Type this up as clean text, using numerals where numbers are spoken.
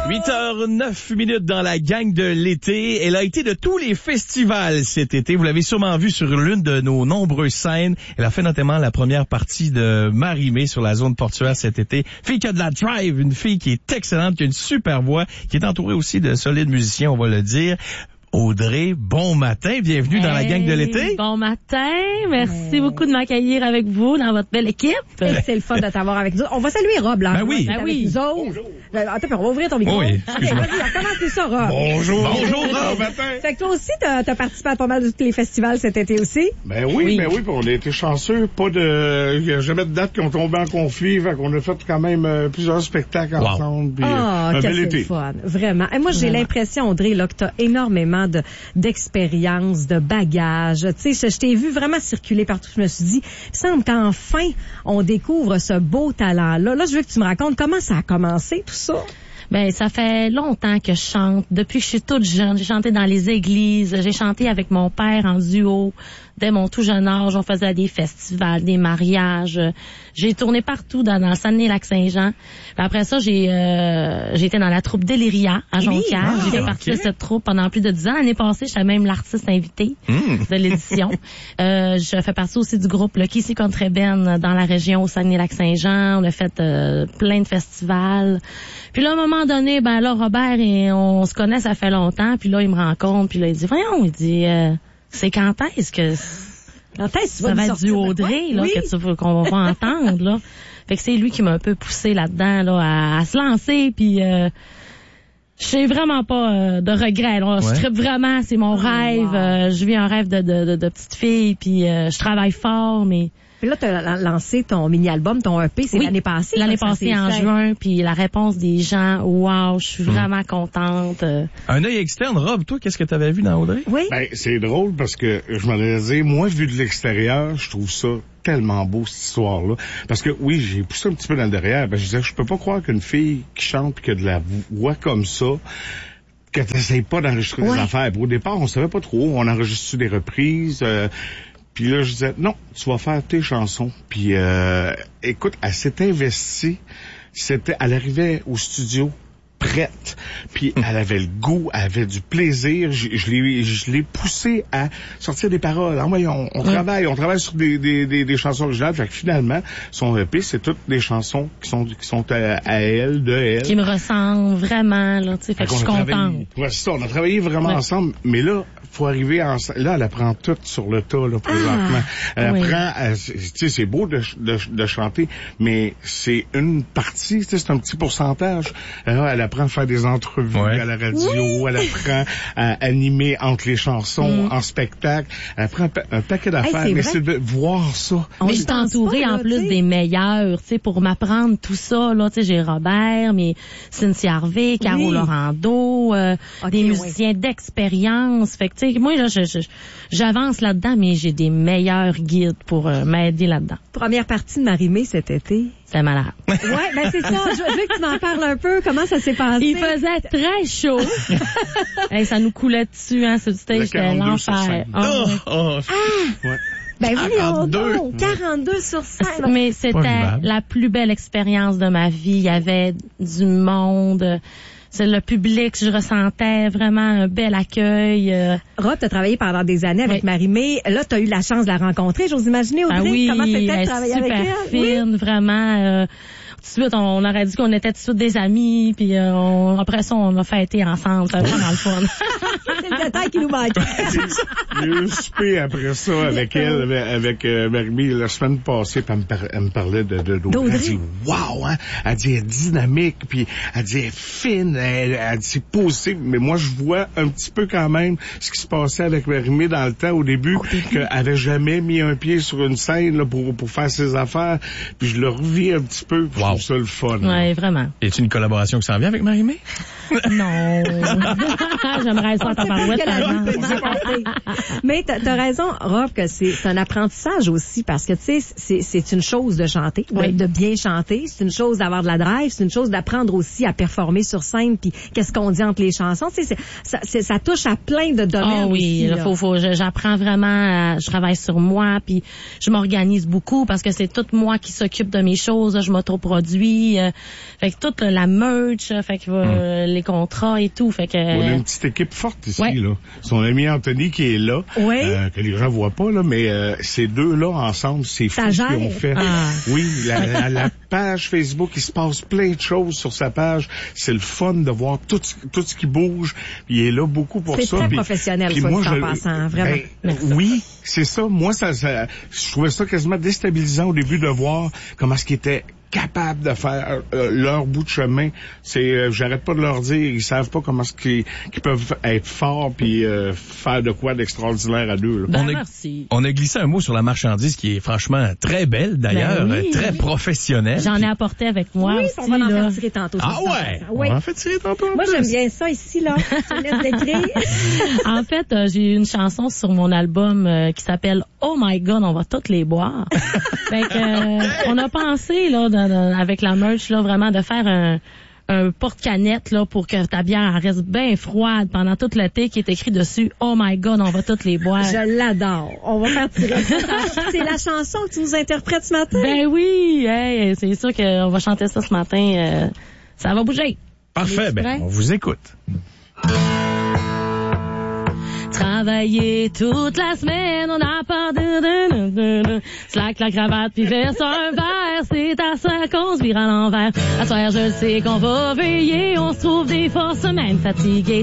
8h09 dans la gang de l'été. Elle a été de tous les festivals cet été. Vous l'avez sûrement vu sur l'une de nos nombreuses scènes. Elle a fait notamment la première partie de Marie-Mé sur la zone portuaire cet été. Fille qui a de la drive, une fille qui est excellente, qui a une super voix, qui est entourée aussi de solides musiciens, on va le dire. Audrey, bon matin, bienvenue dans la gang de l'été. Bon matin, merci beaucoup de m'accueillir avec vous dans votre belle équipe. C'est le fun de t'avoir avec nous. On va saluer Rob, là. Ben oui. Ben oui. Bonjour. Attends, on va ouvrir ton micro. Oui, excuse-moi. Vas-y, on commence ça, Rob. Bonjour. Bonjour, Rob. Bon matin. Fait que toi aussi, t'as participé à pas mal de tous les festivals cet été aussi. Ben oui, puis on a été chanceux. Il n'y a jamais de dates qui ont tombé en conflit. Fait qu'on a fait quand même plusieurs spectacles ensemble. Puis, un bel été. Fun. Vraiment. Et moi, j'ai l'impression, Audrey, là, que t'as énormément d'expérience, de bagages. Tu sais, je t'ai vu vraiment circuler partout. Je me suis dit, il semble qu'enfin, on découvre ce beau talent-là. Là, je veux que tu me racontes comment ça a commencé, tout ça. Ben, ça fait longtemps que je chante. Depuis que je suis toute jeune, j'ai chanté dans les églises, j'ai chanté avec mon père en duo. Dès mon tout jeune âge, on faisait des festivals, des mariages. J'ai tourné partout dans le Saguenay-Lac-Saint-Jean. Puis après ça, j'ai été dans la troupe Deliria à Jonquière. J'ai fait partie de cette troupe pendant plus de 10 ans. L'année passée, j'étais même l'artiste invité de l'édition. Je fais partie aussi du groupe Le Kissy Contrebin dans la région au Saguenay-Lac-Saint-Jean. On a fait plein de festivals. Puis là, à un moment donné, ben là, Robert, on se connaît, ça fait longtemps. Puis là, il me rencontre. Puis là, il dit, voyons, il dit... c'est quand est-ce que ça va être du Audrey là qu'on va entendre là. Fait que c'est lui qui m'a un peu poussé là-dedans là à se lancer puis j'ai vraiment pas de regrets. Là. Je tripe vraiment, c'est mon rêve. Je vis un rêve de petite fille puis je travaille fort mais puis là, tu as lancé ton mini-album, ton EP, c'est l'année passée. L'année passée en juin, puis la réponse des gens, wow, je suis vraiment contente. Un œil externe, Rob, toi, qu'est-ce que tu avais vu dans Audrey? Oui. Ben, c'est drôle parce que je m'en ai dit, moi, vu de l'extérieur, je trouve ça tellement beau, cette histoire-là. Parce que, oui, j'ai poussé un petit peu dans le derrière. Ben, je disais, je peux pas croire qu'une fille qui chante, qui a de la voix comme ça, que t'essayes pas d'enregistrer des affaires. Puis au départ, on savait pas trop. On enregistrait des reprises, puis là, je disais, non, tu vas faire tes chansons. Puis, écoute, elle s'est investie. Elle arrivait au studio prête. Puis, elle avait le goût, elle avait du plaisir. Je l'ai poussée à sortir des paroles. On travaille sur des chansons originales. Fait que finalement, son EP, c'est toutes des chansons qui sont à elle, de elle. Qui me ressemblent vraiment, là, tu sais. Fait que je suis contente. Ouais, c'est ça. On a travaillé vraiment ensemble. Mais là, faut arriver là, elle apprend tout sur le tas, là, présentement. Elle apprend, tu sais, c'est beau de chanter, mais c'est une partie, tu sais, c'est un petit pourcentage. Alors, elle apprend à faire des entrevues à la radio, elle apprend à animer entre les chansons, en spectacle. Elle apprend un paquet d'affaires, mais c'est de voir ça. Mais je suis entourée en plus des meilleurs, tu sais, pour m'apprendre tout ça, là, tu sais, j'ai Robert, mais Cynthia Harvey, Caro Laurando, des musiciens d'expérience. Fait que, tu sais, moi, là, j'avance là-dedans, mais j'ai des meilleurs guides pour m'aider là-dedans. Première partie de Marie-Mé cet été. C'est malade. Ouais, ben c'est ça. Je veux que tu m'en parles un peu. Comment ça s'est passé? Il faisait très chaud. Hey, ça nous coulait dessus, hein, sur le stage, c'était l'enfer. Ben oui, 42 sur 5. Mais c'était la plus belle expérience de ma vie. Il y avait du monde. C'est le public, je ressentais vraiment un bel accueil. Rob, t'as travaillé pendant des années avec Marie-Mé. Là, t'as eu la chance de la rencontrer. J'ose imaginer, Audrey, comment c'était de travailler avec elle? Super fine, vraiment. Tout de suite, on aurait dit qu'on était tout de suite des amis, puis après ça, on a fêté ensemble. C'était vraiment le fun. C'est le détail qui nous manque. J'ai eu un souper après ça avec elle, avec Marie-Mé, la semaine passée, puis elle me parlait d'Audrey. Elle dit, wow, hein? Elle dit, elle est dynamique, puis elle dit, elle est fine, elle dit, c'est positif. Mais moi, je vois un petit peu quand même ce qui se passait avec Marie-Mé dans le temps, au début, qu'elle avait jamais mis un pied sur une scène là, pour faire ses affaires. Puis je le revis un petit peu. Je trouve ça le fun. Oui, vraiment. Y a-t-il une collaboration qui s'en vient avec Marie-Mé? Non. J'aimerais ça t'en parler. Mais t'as raison, Rob, que c'est un apprentissage aussi, parce que, tu sais, c'est une chose de chanter, de bien chanter, c'est une chose d'avoir de la drive, c'est une chose d'apprendre aussi à performer sur scène, puis qu'est-ce qu'on dit entre les chansons, tu sais, ça touche à plein de domaines. Oh oui, aussi, j'apprends vraiment, je travaille sur moi, puis je m'organise beaucoup, parce que c'est tout moi qui s'occupe de mes choses, je m'autoproduis. produits, fait que toute la merch, fait que les contrats et tout, fait que... On a une petite équipe forte ici, Ouais. là. Son ami Anthony qui est là, Oui. que les gens voient pas, là, mais ces deux-là ensemble, c'est fou Ça ce qu'ils gère. ont fait. Ah. Oui, la page Facebook, il se passe plein de choses sur sa page. C'est le fun de voir tout ce qui bouge. Puis il est là beaucoup pour C'est ça. très Puis- professionnel, puis ça, moi, dit en passant, vraiment. oui, c'est ça. Moi, je trouvais ça quasiment déstabilisant au début de voir comment ce qu'ils étaient capables de faire leur bout de chemin. C'est, j'arrête pas de leur dire, ils savent pas comment ce qu'ils peuvent être forts puis faire de quoi d'extraordinaire à deux. Là. Ben, on a- merci. On a glissé un mot sur la marchandise qui est franchement très belle d'ailleurs, Ben oui. très professionnelle. J'en ai apporté avec moi Oui, aussi, on va en là. faire tirer tantôt. Ah ça, ouais? Oui. On en fait tirer tantôt en Moi, plus. j'aime bien ça ici, là. Je te laisse décrire. En fait, j'ai une chanson sur mon album qui s'appelle Oh My God, on va toutes les boire. Fait que on a pensé là avec la merch là vraiment de faire un porte-canette là pour que ta bière elle reste bien froide pendant tout l'été qui est écrit dessus Oh My God, on va toutes les boire. Je l'adore. On va faire tirer ça. C'est la chanson que tu nous interprètes ce matin. Ben oui, hey, c'est sûr qu'on va chanter ça ce matin. Ça va bouger. Parfait, ben, prêts? on vous écoute. Travailler toute la semaine, on a peur de slack la cravate puis verse un verre, c'est à ça qu'on se vire à l'envers. À soir, je sais qu'on va veiller, on se trouve des fois semaines fatiguées.